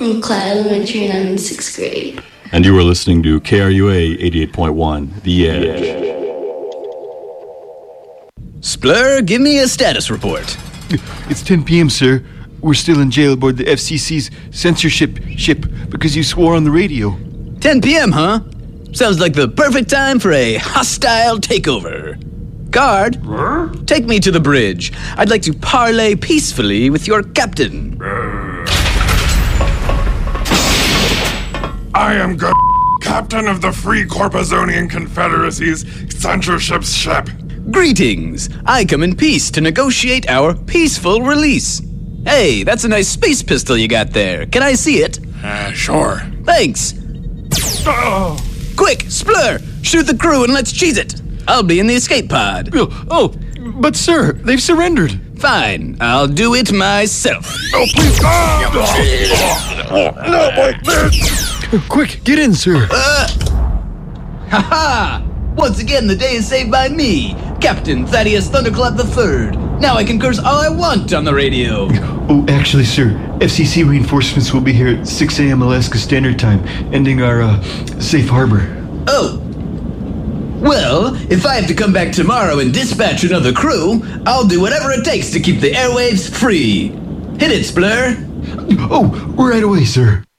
from Clyde Elementary and I'm in 6th grade. And you were listening to KRUA 88.1, The Edge. Splur, give me a status report. It's 10 p.m., sir. We're still in jail aboard the FCC's censorship ship because you swore on the radio. 10 p.m., huh? Sounds like the perfect time for a hostile takeover. Guard, take me to the bridge. I'd like to parley peacefully with your captain. I am good captain of the Free Corpusonian Confederacy's censorship ship. Greetings. I come in peace to negotiate our peaceful release. Hey, that's a nice space pistol you got there. Can I see it? Sure. Thanks. Quick, Splur, shoot the crew and let's cheese it. I'll be in the escape pod. Oh, but sir, they've surrendered. Fine, I'll do it myself. Oh, please. Not like this. Quick, get in, sir. Ha-ha! Once again, the day is saved by me, Captain Thaddeus Thunderclap III. Now I can curse all I want on the radio. Oh, actually, sir, FCC reinforcements will be here at 6 a.m. Alaska Standard Time, ending our, safe harbor. Oh. Well, if I have to come back tomorrow and dispatch another crew, I'll do whatever it takes to keep the airwaves free. Hit it, Splur. Oh, right away, sir.